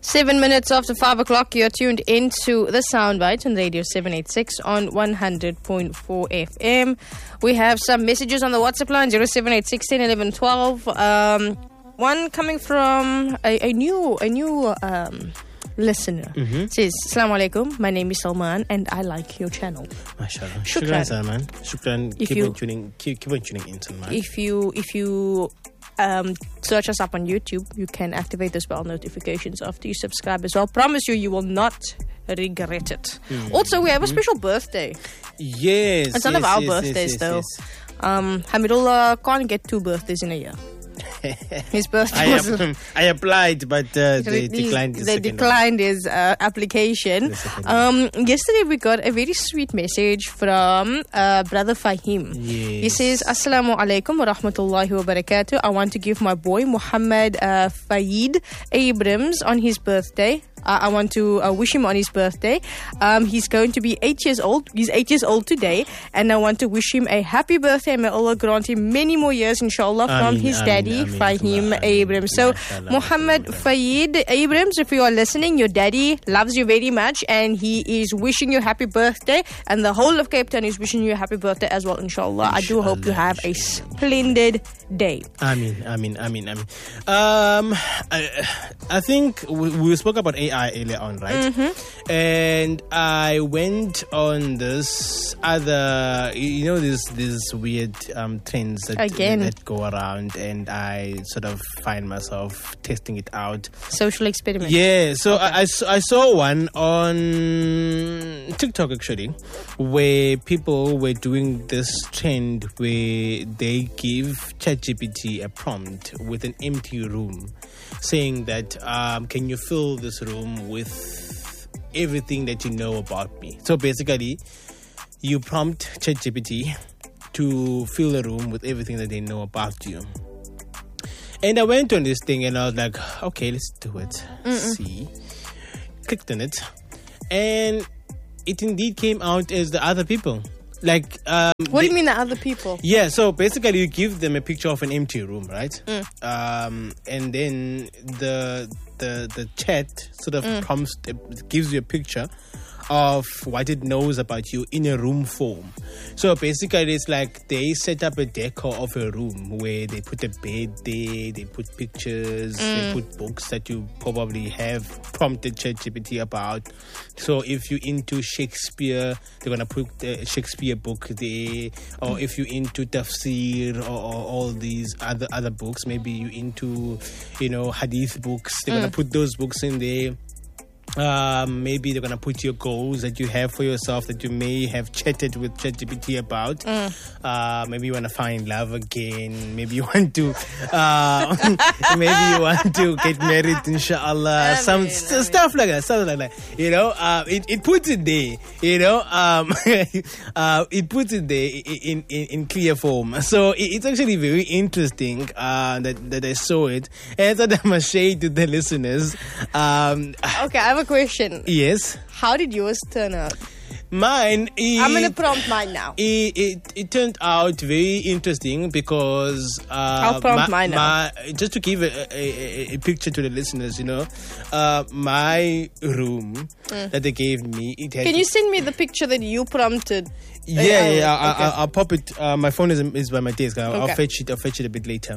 7 minutes after 5 o'clock, you're tuned into the Soundbite on Radio 786 on 100.4 FM. We have some messages on the WhatsApp line, 0786 10 11 12. One coming from a new listener. Says, Assalamu alaikum, my name is Salman and I like your channel. MashaAllah. Shukran, Salman. Shukran. Keep on tuning in, Salman. If you search us up on YouTube, you can activate those bell notifications after you subscribe as well. Promise you will not regret it. Also, we have a special birthday. Yes. It's none of our birthdays, though. Hamidullah can't get 2 birthdays in a year. His birthday I applied, but they declined his application. Yesterday we got a very sweet message from brother Fahim. Yes. He says, Assalamu alaikum wa rahmatullahi wa barakatuh. I want to give my boy Muhammad Fayeed Abrams on his birthday. I want to wish him on his birthday. He's going to be 8 years old. He's 8 years old today. And I want to wish him a happy birthday. May Allah grant him many more years, inshallah, from his daddy, Fahim Abrams. So, Muhammad Fayeed Abrams, if you are listening, your daddy loves you very much. And he is wishing you happy birthday. And the whole of Cape Town is wishing you a happy birthday as well, inshallah. I do hope you have a splendid day. Ameen. I think we spoke about AI earlier on, right? And I went on this other, these weird trends that go around, and I sort of find myself testing it out. Social experiment. Yeah, so okay. I saw one on TikTok actually, where people were doing this trend where they give ChatGPT a prompt with an empty room, saying that can you fill this room with everything that you know about me? So basically, you prompt ChatGPT to fill a room with everything that they know about you. And I went on this thing and I was like, okay, let's do it. See, clicked on it, and it indeed came out as the other people. Like, what do you mean the other people? Yeah, so basically you give them a picture of an empty room, right? And then the chat sort of prompts, gives you a picture of what it knows about you in a room form. So basically it's like they set up a decor of a room where they put a bed there, they put pictures, they put books that you probably have prompted ChatGPT about. So if you're into Shakespeare, they're going to put a Shakespeare book there. Or if you're into tafsir or all these other books, maybe you're into, hadith books, they're going to put those books in there. Maybe they're going to put your goals that you have for yourself that you may have chatted with ChatGPT about. Maybe you want to find love again. Maybe you want to get married, inshallah. Stuff like that. Something like that. It puts it there. It puts it there in clear form. So it's actually very interesting that I saw it. And so I must share to the listeners. Okay, I have a question. Yes. How did yours turn out? Mine, I'm going to prompt mine now. It turned out very interesting because I'll prompt mine now. Just to give a picture to the listeners, my room that they gave me. Can you send me the picture that you prompted? Yeah. I'll pop it. My phone is by my desk. I'll fetch it a bit later.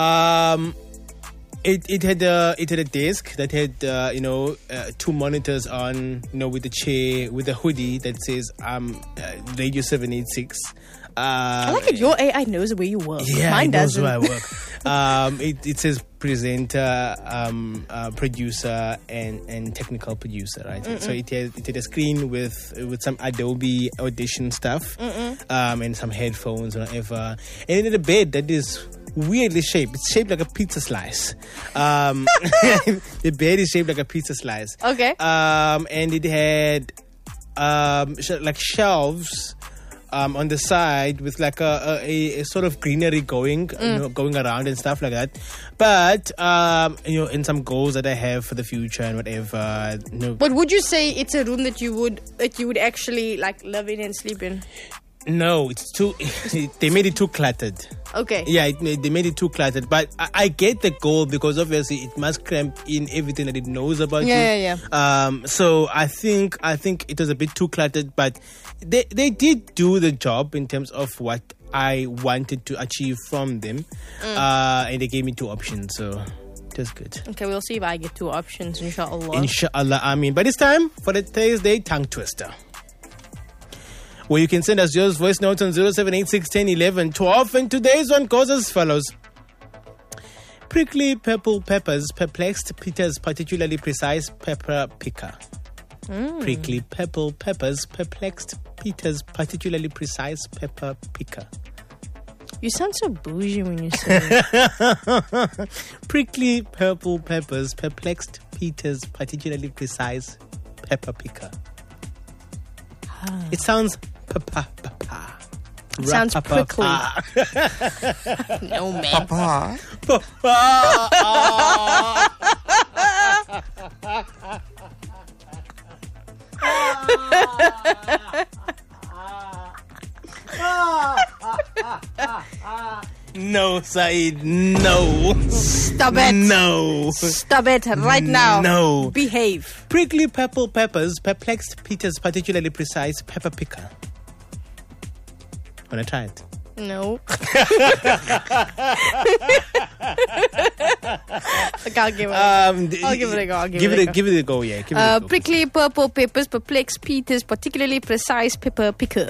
It had a desk that had 2 monitors on, with a chair, with a hoodie that says Radio 786. I like it. Your AI knows where you work. Yeah, mine doesn't. Knows where I work. It says presenter, producer, and technical producer, right? So it had a screen with some Adobe Audition stuff, and some headphones or whatever, and it had a bed that is weirdly shaped. It's shaped like a pizza slice. The bed is shaped like a pizza slice. Okay. And it had like shelves on the side with like a sort of greenery going around and stuff like that. But and some goals that I have for the future and whatever. But would you say it's a room that you would actually like live in and sleep in? No, it's too. They made it too cluttered. Okay. Yeah, they made it too cluttered. But I get the goal because obviously it must cramp in everything that it knows about you. Yeah. So I think it was a bit too cluttered, but they did do the job in terms of what I wanted to achieve from them, and they gave me 2 options. So it was good. Okay, we'll see if I get 2 options, inshallah. Inshallah, Ameen. But it's time for the Thursday tongue twister, where you can send us your voice notes on 0786101112. And today's one goes as follows. Prickly purple peppers perplexed Peter's particularly precise pepper picker. Prickly purple peppers perplexed Peter's particularly precise pepper picker. You sound so bougie when you say it. Prickly purple peppers perplexed Peter's particularly precise pepper picker. It sounds papa. It sounds prickly. No, man. Papa. No, Saeed, no. Stop it. No. Stop it right now. No. Behave. Prickly purple peppers perplexed Peter's particularly precise pepper picker. Wanna try it? No. Okay, I'll give it. I'll give it a go. Give it a go. Yeah. Give it a go. Prickly purple peppers perplex Peter's particularly precise pepper picker.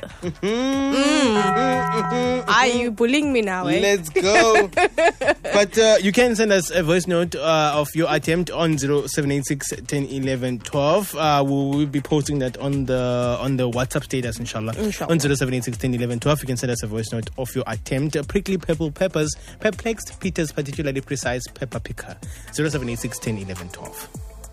Are you bullying me now? Let's go. But you can send us a voice note of your attempt on 0786 10 11 12. We will be posting that on the WhatsApp status, inshallah. On 0786 10 11 12. You can send us a voice note of your attempt. Prickly purple peppers perplexed Peter's particularly precise pepper picker. 0786 10 11 12.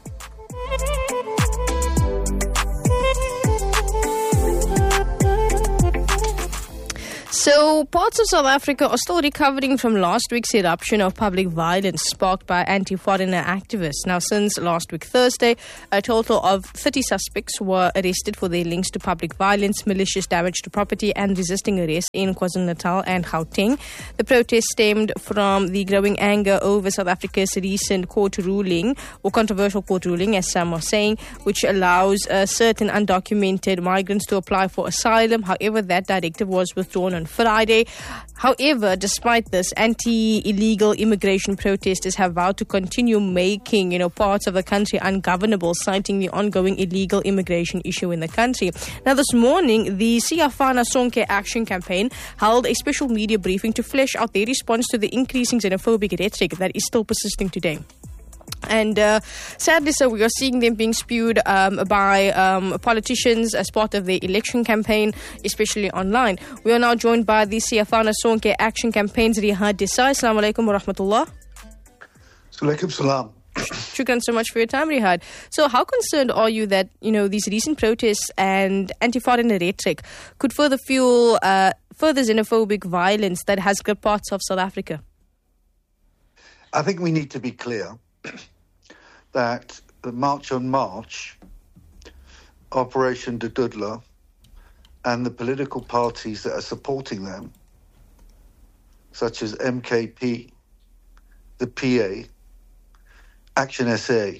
So, parts of South Africa are still recovering from last week's eruption of public violence sparked by anti-foreigner activists. Now, since last week Thursday, a total of 30 suspects were arrested for their links to public violence, malicious damage to property and resisting arrest in KwaZulu-Natal and Gauteng. The protest stemmed from the growing anger over South Africa's recent court ruling, or controversial court ruling, as some are saying, which allows certain undocumented migrants to apply for asylum. However, that directive was withdrawn on Friday. However, despite this, anti-illegal immigration protesters have vowed to continue making, parts of the country ungovernable, citing the ongoing illegal immigration issue in the country. Now, this morning, the Siyafana Sonke Action Campaign held a special media briefing to flesh out their response to the increasing xenophobic rhetoric that is still persisting today. And sadly, so we are seeing them being spewed by politicians as part of the election campaign, especially online. We are now joined by the Siyafana Sonke Action Campaign's Rihad Desai. Assalamu alaikum wa rahmatullah. Alaikum salam. Shukran so much for your time, Rihad. So how concerned are you that, these recent protests and anti-foreigner rhetoric could further fuel further xenophobic violence that has gripped parts of South Africa? I think we need to be clear that the March on March, Operation Dudula, and the political parties that are supporting them, such as MKP, the PA, Action SA,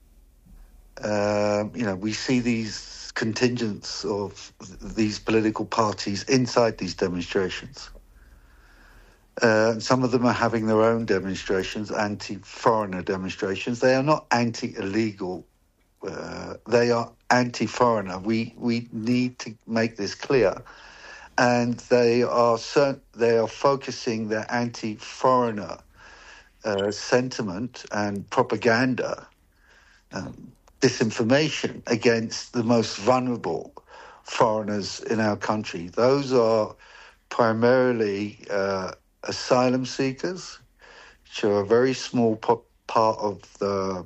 we see these contingents of these political parties inside these demonstrations. Some of them are having their own demonstrations, anti-foreigner demonstrations. They are not anti-illegal. They are anti-foreigner. We need to make this clear. And they are focusing their anti-foreigner sentiment and propaganda, disinformation against the most vulnerable foreigners in our country. Those are primarily asylum seekers, which are a very small part of the,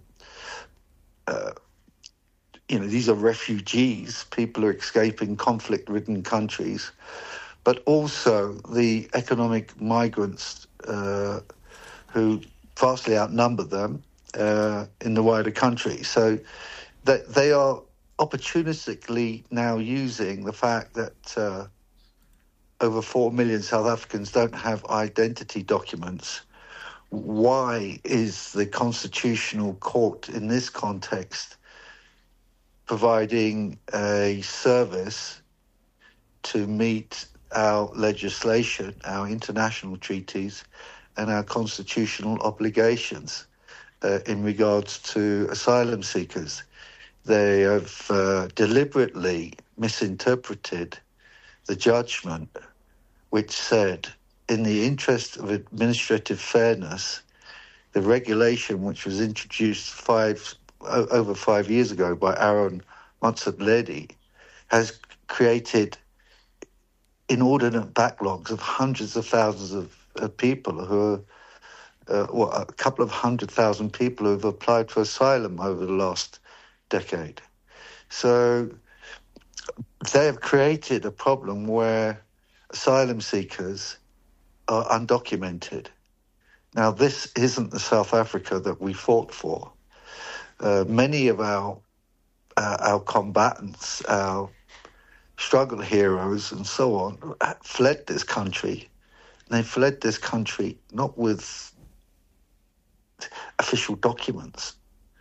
these are refugees, people are escaping conflict-ridden countries, but also the economic migrants who vastly outnumber them in the wider country. So they are opportunistically now using the fact that over 4 million South Africans don't have identity documents, why is the Constitutional Court in this context providing a service to meet our legislation, our international treaties, and our constitutional obligations in regards to asylum seekers? They have deliberately misinterpreted the judgment, which said, in the interest of administrative fairness, the regulation which was introduced over 5 years ago by Aaron Motsoaledi has created inordinate backlogs of hundreds of thousands of people who are, a couple of 100,000 people who have applied for asylum over the last decade. So they have created a problem where asylum seekers are undocumented. Now, this isn't the South Africa that we fought for. Many of our combatants, our struggle heroes and so on, fled this country. And they fled this country not with official documents,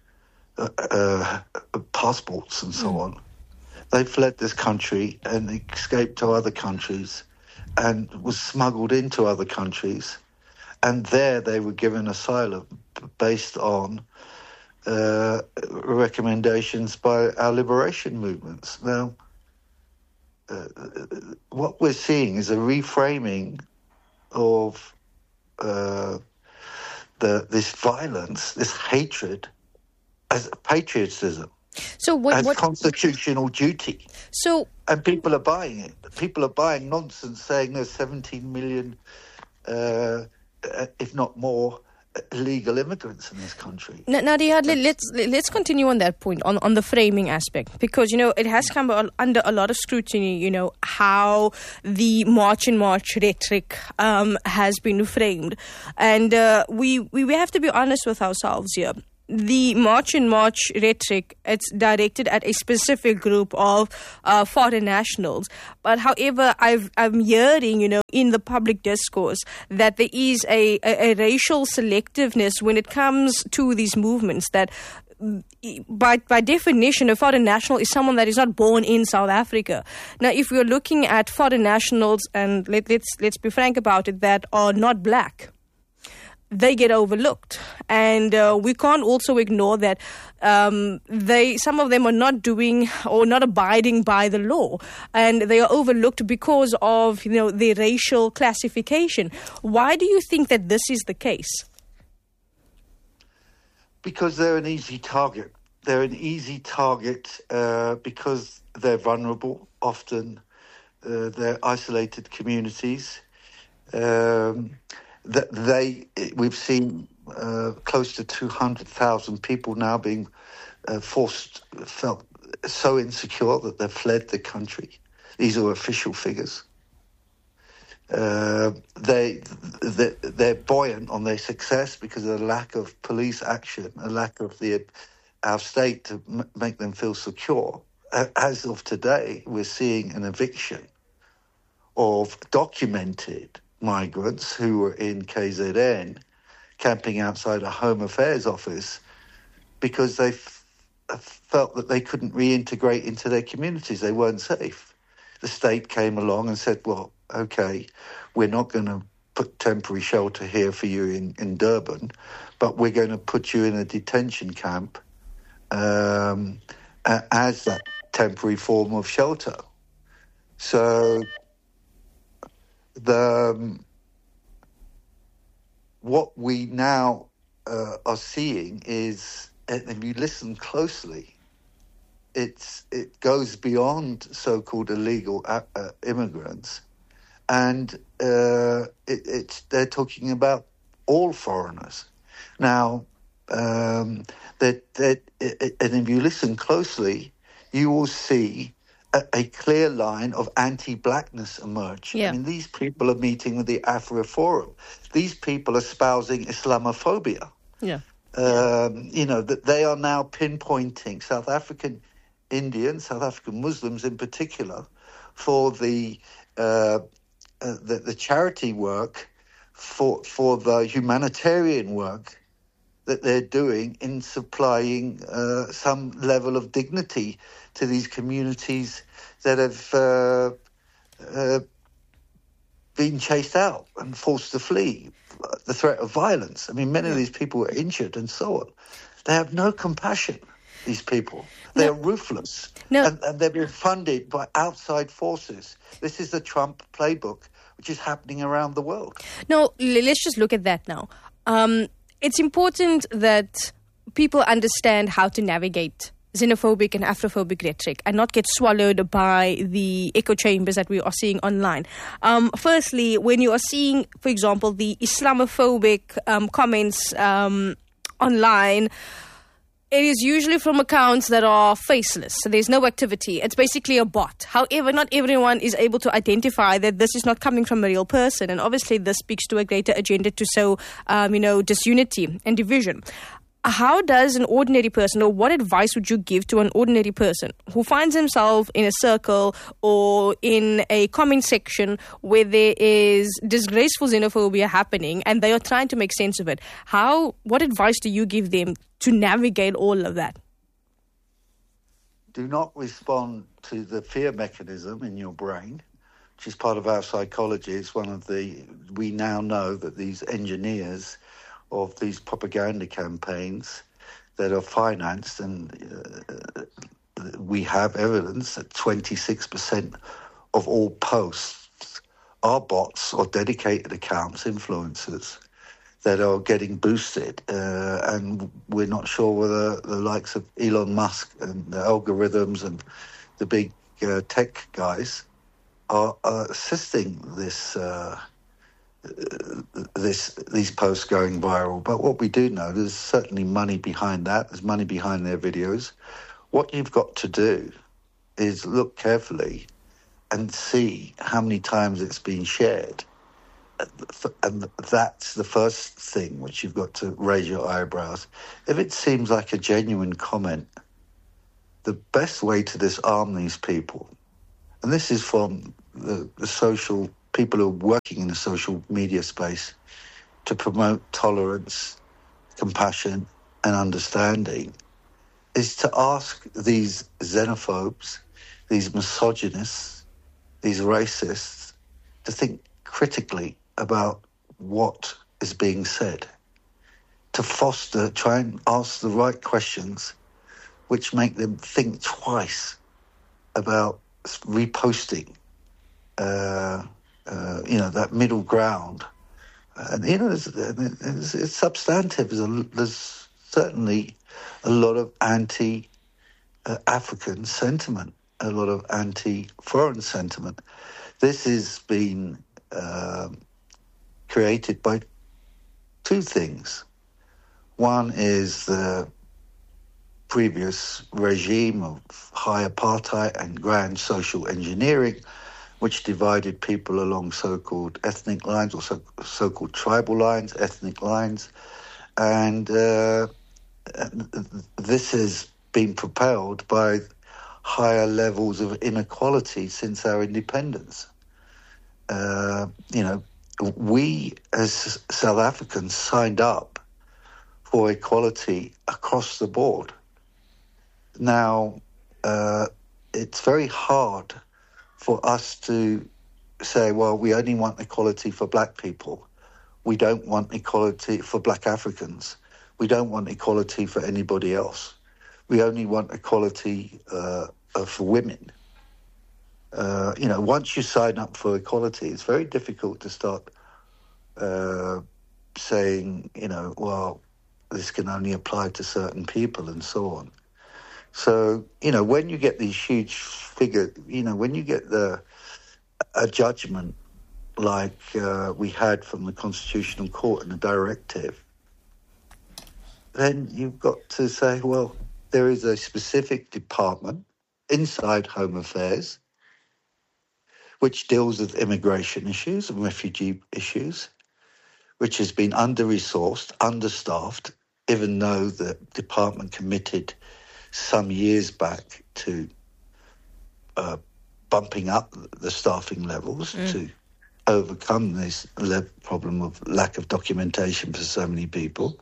passports and so on. They fled this country and escaped to other countries and was smuggled into other countries. And there they were given asylum based on recommendations by our liberation movements. Now, what we're seeing is a reframing of this violence, this hatred, as patriotism, as constitutional duty. And people are buying it. People are buying nonsense, saying there's 17 million, if not more, illegal immigrants in this country. Now, Riyad, let's continue on that point, on the framing aspect, because, it has come under a lot of scrutiny, how the March and March rhetoric has been framed. And we have to be honest with ourselves here. The March and March rhetoric, it's directed at a specific group of foreign nationals. But however, I'm hearing, in the public discourse that there is a racial selectiveness when it comes to these movements, that by definition, a foreign national is someone that is not born in South Africa. Now, if we're looking at foreign nationals, and let's be frank about it, that are not black, they get overlooked. And we can't also ignore that some of them are not doing or not abiding by the law, and they are overlooked because of their racial classification. Why do you think that this is the case? Because they're an easy target. They're an easy target because they're vulnerable. Often they're isolated communities. We've seen close to 200,000 people now being felt so insecure that they've fled the country. These are official figures. They're buoyant on their success because of the lack of police action, a lack of our state to make them feel secure. As of today, we're seeing an eviction of documented migrants who were in KZN camping outside a Home Affairs office because they felt that they couldn't reintegrate into their communities. They weren't safe. The state came along and said, well, okay, we're not going to put temporary shelter here for you in Durban, but we're going to put you in a detention camp as that temporary form of shelter. So what we now are seeing is, and if you listen closely, it goes beyond so-called illegal immigrants, and they're talking about all foreigners. Now, and if you listen closely, you will see a clear line of anti-blackness emerge. Yeah. I mean, these people are meeting with the Afro Forum. These people are espousing Islamophobia. Yeah. That they are now pinpointing South African Indians, South African Muslims in particular, for the the charity work for the humanitarian work that they're doing in supplying some level of dignity to these communities that have been chased out and forced to flee, the threat of violence. I mean, many of these people were injured and so on. They have no compassion, these people. They are ruthless. And they're being funded by outside forces. This is the Trump playbook, which is happening around the world. No, let's just look at that now. It's important that people understand how to navigate xenophobic and Afrophobic rhetoric and not get swallowed by the echo chambers that we are seeing online. Firstly, when you are seeing, for example, the Islamophobic comments online, it is usually from accounts that are faceless, so there's no activity. It's basically a bot. However, not everyone is able to identify that this is not coming from a real person, and obviously this speaks to a greater agenda to sow, disunity and division. How does an ordinary person, or what advice would you give to an ordinary person who finds himself in a circle or in a comment section where there is disgraceful xenophobia happening and they are trying to make sense of it? What advice do you give them to navigate all of that? Do not respond to the fear mechanism in your brain, which is part of our psychology. It's we now know that these engineers of these propaganda campaigns that are financed, and we have evidence that 26% of all posts are bots or dedicated accounts, influencers, that are getting boosted. And we're not sure whether the likes of Elon Musk and the algorithms and the big tech guys are assisting these posts going viral. But what we do know, there's certainly money behind that. There's money behind their videos. What you've got to do is look carefully and see how many times it's been shared. And that's the first thing which you've got to raise your eyebrows. If it seems like a genuine comment, the best way to disarm these people, and this is from the social people who are working in the social media space to promote tolerance, compassion, and understanding, is to ask these xenophobes, these misogynists, these racists, to think critically about what is being said, to try and ask the right questions which make them think twice about reposting that middle ground. And, it's substantive. There's certainly a lot of anti-African sentiment, a lot of anti-foreign sentiment. This has been created by two things. One is the previous regime of high apartheid and grand social engineering, which divided people along so-called ethnic lines or so-called tribal lines, ethnic lines. And this has been propelled by higher levels of inequality since our independence. We as South Africans signed up for equality across the board. Now, it's very hard for us to say, well, we only want equality for black people. We don't want equality for black Africans. We don't want equality for anybody else. We only want equality for women. Once you sign up for equality, it's very difficult to start saying, well, this can only apply to certain people and so on. So, when you get these huge figures, when you get a judgment like we had from the Constitutional Court and a directive, then you've got to say, well, there is a specific department inside Home Affairs which deals with immigration issues and refugee issues, which has been under-resourced, understaffed, even though the department committed some years back to bumping up the staffing levels to overcome this problem of lack of documentation for so many people,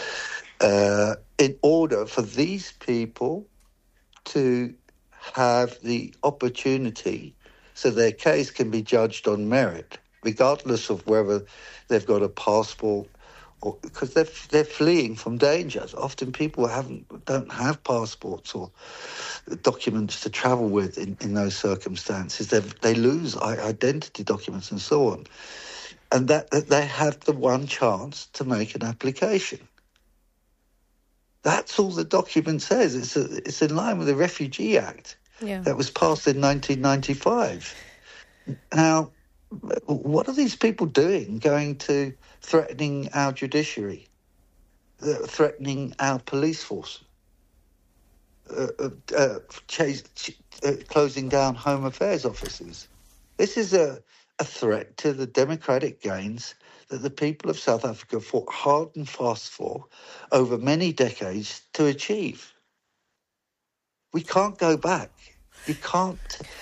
in order for these people to have the opportunity so their case can be judged on merit, regardless of whether they've got a passport, or because they're fleeing from danger. Often people don't have passports or documents to travel with in those circumstances. They lose identity documents and so on, and that they have the one chance to make an application. That's all the document says. It's in line with the Refugee Act that was passed in 1995. Now, what are these people doing, going to threatening our judiciary, threatening our police force, closing down Home Affairs offices? This is a threat to the democratic gains that the people of South Africa fought hard and fast for over many decades to achieve. We can't go back. You can't.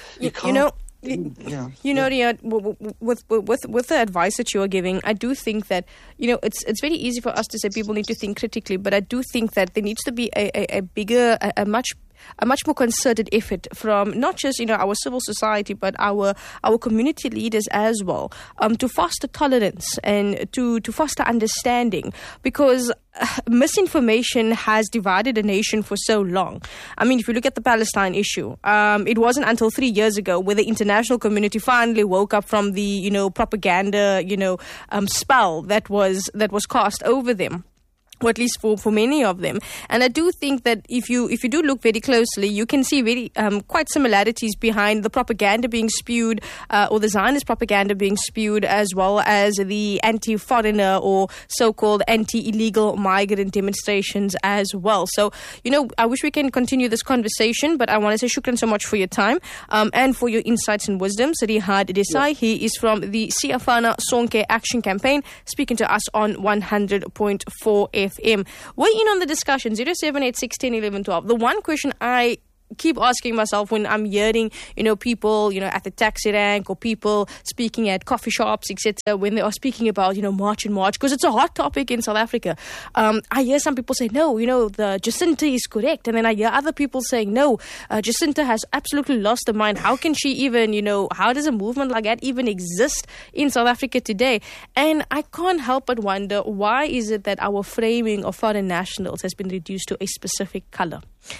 Riyad, with the advice that you are giving, I do think that, it's very easy for us to say people need to think critically, but I do think that there needs to be a bigger, a much more concerted effort from not just our civil society but our community leaders as well, to foster tolerance and to foster understanding, because misinformation has divided a nation for so long. I mean, if you look at the Palestine issue, it wasn't until 3 years ago where the international community finally woke up from the propaganda spell that was cast over them, or at least for many of them. And I do think that if you do look very closely, you can see very quite similarities behind the propaganda being spewed, or the Zionist propaganda being spewed, as well as the anti-foreigner or so-called anti-illegal migrant demonstrations as well. So, I wish we can continue this conversation, but I want to say shukran so much for your time and for your insights and wisdom. Riyad Desai, he is from the Siafana Sonke Action Campaign, speaking to us on 100.4 FM. Weigh in on the discussion, 0786 10 11 12. The one question I keep asking myself when I'm hearing, people, at the taxi rank, or people speaking at coffee shops, etc., when they are speaking about, March and March, because it's a hot topic in South Africa. I hear some people say, no, the Jacinta is correct. And then I hear other people saying, no, Jacinta has absolutely lost her mind. How can she even, how does a movement like that even exist in South Africa today? And I can't help but wonder, why is it that our framing of foreign nationals has been reduced to a specific color?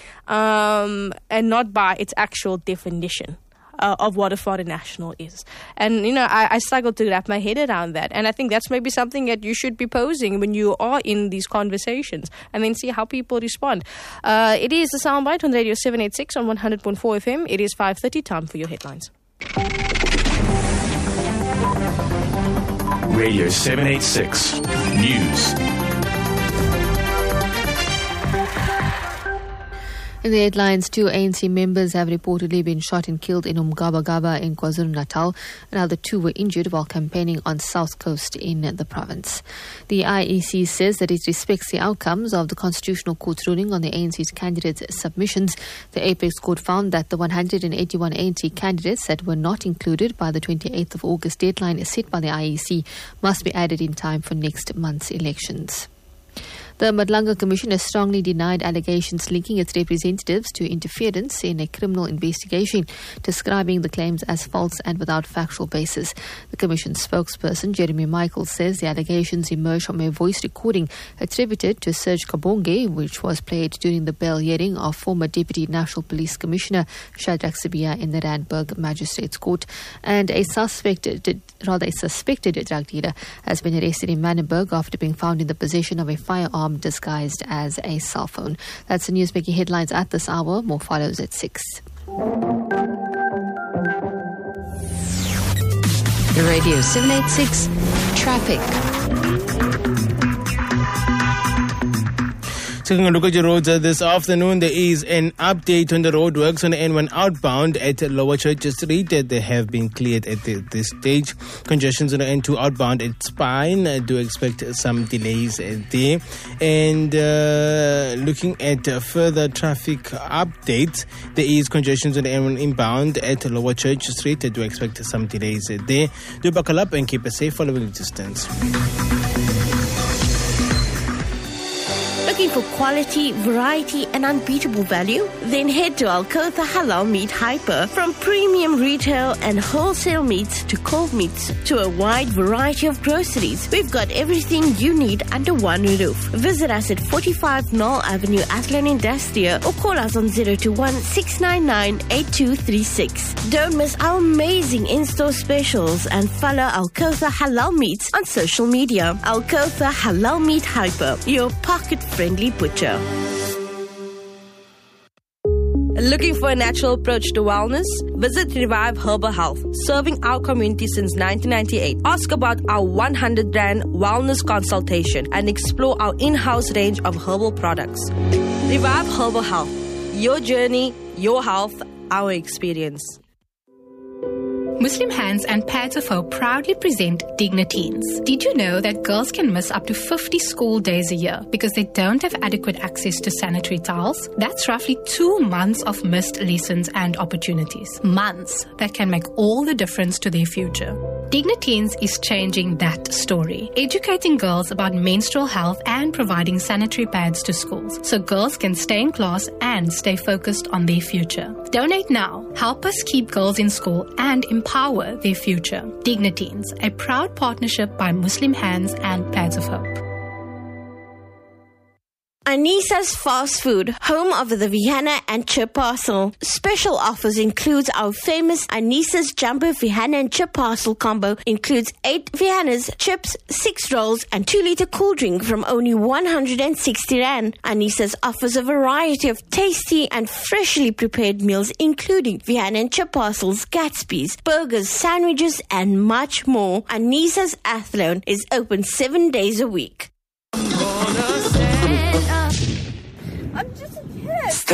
And not by its actual definition of what a foreign national is. And, I struggle to wrap my head around that. And I think that's maybe something that you should be posing when you are in these conversations, and then see how people respond. It is the Soundbite on Radio 786 on 100.4 FM. It is 5:30, time for your headlines. Radio 786 News. In the headlines, 2 ANC members have reportedly been shot and killed in Umgabagaba in KwaZulu-Natal. Another 2 were injured while campaigning on South Coast in the province. The IEC says that it respects the outcomes of the Constitutional Court's ruling on the ANC's candidate submissions. The Apex Court found that the 181 ANC candidates that were not included by the 28th of August deadline set by the IEC must be added in time for next month's elections. The Madlanga Commission has strongly denied allegations linking its representatives to interference in a criminal investigation, describing the claims as false and without factual basis. The Commission's spokesperson, Jeremy Michael, says the allegations emerged from a voice recording attributed to Serge Kabonge, which was played during the bail hearing of former Deputy National Police Commissioner Shadrack Sibia in the Randburg Magistrates Court. And a suspected drug dealer has been arrested in Manenberg after being found in the possession of a firearm disguised as a cell phone. That's the news making headlines at this hour. More follows at 6. Radio 786 Traffic. Taking a look at your roads this afternoon, there is an update on the roadworks on the N1 outbound at Lower Church Street. They have been cleared at this stage. Congestions on the N2 outbound at Spine. Do expect some delays there. And looking at further traffic updates, there is congestions on the N1 inbound at Lower Church Street. Do expect some delays there. Do buckle up and keep a safe following distance. Looking for quality, variety, and unbeatable value? Then head to Al-Kotha Halal Meat Hyper. From premium retail and wholesale meats to cold meats to a wide variety of groceries, we've got everything you need under one roof. Visit us at 45 Knoll Avenue, Athlone Industrial, or call us on 021-699-8236. Don't miss our amazing in-store specials and follow Al-Kotha Halal Meats on social media. Al-Kotha Halal Meat Hyper, your pocket-friendly butcher. Looking for a natural approach to wellness? Visit Revive Herbal Health, serving our community since 1998. Ask about our 100 Rand wellness consultation and explore our in-house range of herbal products. Revive Herbal Health, your journey, your health, our experience. Muslim Hands and Pads of Hope proudly present Dignateens. Did you know that girls can miss up to 50 school days a year because they don't have adequate access to sanitary towels? That's roughly 2 months of missed lessons and opportunities. Months that can make all the difference to their future. Dignateens is changing that story, educating girls about menstrual health and providing sanitary pads to schools so girls can stay in class and stay focused on their future. Donate now. Help us keep girls in school and empower their future. Dignateens, a proud partnership by Muslim Hands and Pads of Hope. Anisa's Fast Food, home of the Vihana and Chip Parcel. Special offers includes our famous Anisa's Jumbo Vihana and Chip Parcel combo. Includes 8 Vihanas, chips, 6 rolls and 2-liter cool drink from only 160 Rand. Anisa's offers a variety of tasty and freshly prepared meals including Vihana and Chip Parcels, Gatsby's, burgers, sandwiches and much more. Anisa's Athlone is open 7 days a week.